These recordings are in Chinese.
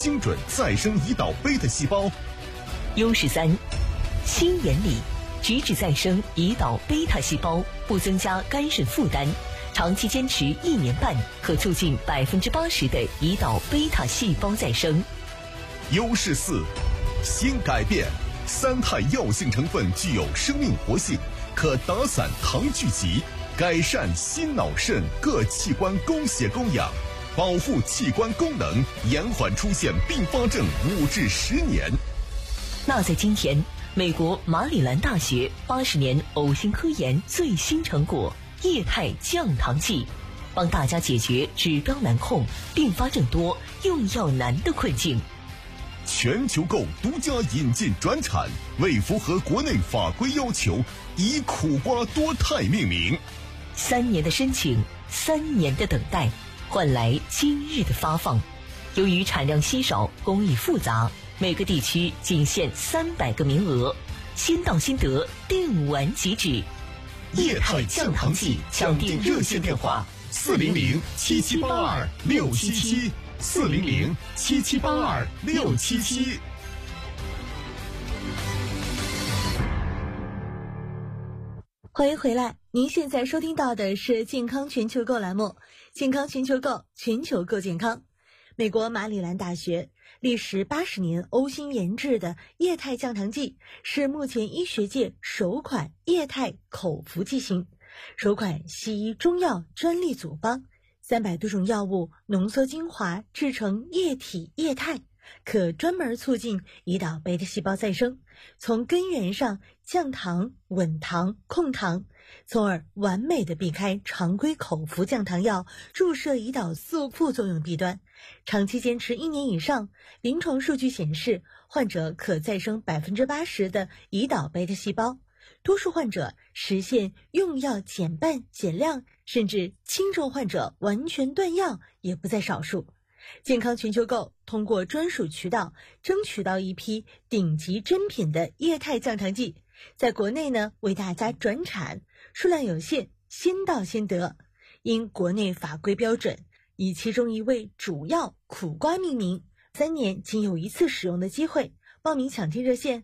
精准再生胰岛贝塔细胞。 优势3，新原理，直指再生胰岛贝塔细胞，不增加肝肾负担，长期坚持1年半，可促进80%的胰岛贝塔细胞再生。 优势4，新改变，三肽药性成分具有生命活性，可打散糖聚集，改善心脑肾各器官供血供氧，保护器官功能，延缓出现并发症5至10年。 那在今天，美国马里兰大学80年呕心科研最新成果液态降糖剂，帮大家解决指标难控、并发症多、用药难的困境。 全球购独家引进转产，为符合国内法规要求，以苦瓜多肽命名。 3年的申请，3年的等待，换来今日的发放。由于产量稀少，工艺复杂，每个地区仅限300个名额，先到先得，定完即止。 液态降糖剂，抢订热线电话400-7782-677，400-7782-677。 欢迎回来，您现在收听到的是健康全球购栏目，健康全球购，全球购健康。美国马里兰大学历时80年呕心研制的液态降糖剂，是目前医学界首款液态口服剂型，首款西医中药专利组方，300多种药物浓缩精华制成液体液态，可专门促进胰岛贝塔细胞再生，从根源上降糖、稳糖、控糖，从而完美的避开常规口服降糖药注射胰岛素副作用弊端。长期坚持1年以上，临床数据显示，患者可再生80%的胰岛贝塔细胞，多数患者实现用药减半减量，甚至轻症患者完全断药也不在少数。健康全球购通过专属渠道争取到一批顶级珍品的液态降糖剂，在国内呢为大家转产，数量有限，先到先得。因国内法规标准，以其中一味主药苦瓜命名，3年仅有1次使用的机会。报名抢订热线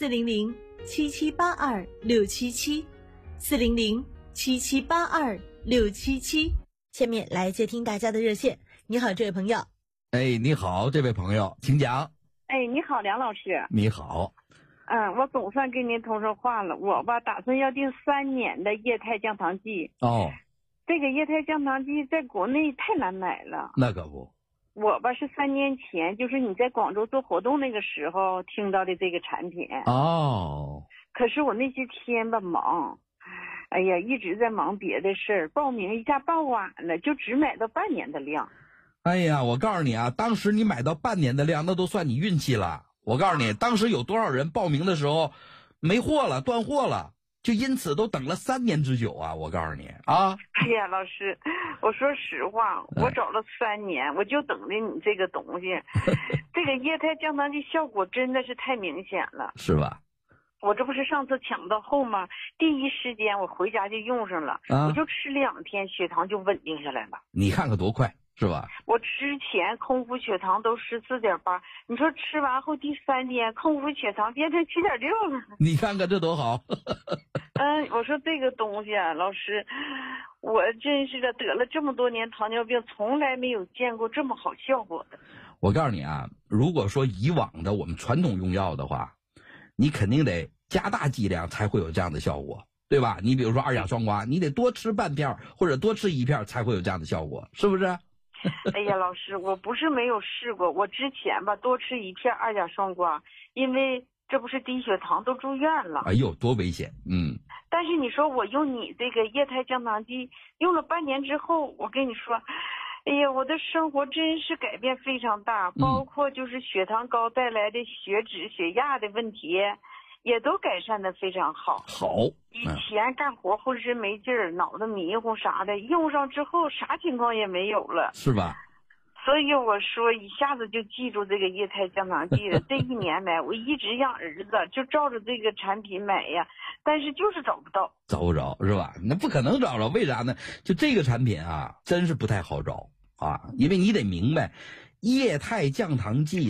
400-7782-677，400-7782-677。下面来接听大家的热线。你好，这位朋友。 哎，你好，这位朋友，请讲。 哎，你好，梁老师。 你好。 我总算跟您通上话了。我吧，打算要订3年的液态降糖剂。 哦。 这个液态降糖剂在国内太难买了。 那可不。 我吧是3年前，就是你在广州做活动那个时候听到的这个产品。 哦。 可是我那些天吧忙，哎呀，一直在忙别的事儿，报名一下报晚了，就只买到半年的量。 哎呀，我告诉你啊，当时你买到半年的量，那都算你运气了。我告诉你，当时有多少人报名的时候没货了，断货了，就因此都等了3年之久啊！我告诉你啊。 哎呀，老师，我说实话，我找了3年，我就等着你这个东西。这个液态降糖剂效果真的是太明显了， 是吧？ 我这不是上次抢到后吗？第一时间我回家就用上了，我就吃2天，血糖就稳定下来了。 你看看多快，是吧？ 我之前空腹血糖都14.8，你说吃完后第3天空腹血糖变成7.6了。 你看看这多好。 我说这个东西啊，老师，我真是的，得了这么多年糖尿病，从来没有见过这么好效果的。 我告诉你啊，如果说以往的我们传统用药的话，你肯定得加大剂量才会有这样的效果，对吧？你比如说2甲双胍，你得多吃半片或者多吃1片才会有这样的效果，是不是？ 哎呀，老师，我不是没有试过，我之前吧多吃1片2甲双胍，因为这不是低血糖都住院了。 哎呦，多危险！ 但是你说我用你这个液态降糖剂用了半年之后，我跟你说，哎呀，我的生活真是改变非常大，包括就是血糖高带来的血脂、血压的问题，也都改善的非常好。以前干活浑身没劲儿，脑子迷糊啥的，用上之后啥情况也没有了， 是吧？ 所以我说一下子就记住这个液态降糖剂了。这1年来，我一直让儿子就照着这个产品买呀，但是就是找不到， 是吧？那不可能找着，为啥呢？就这个产品啊，真是不太好找啊，因为你得明白，液态降糖剂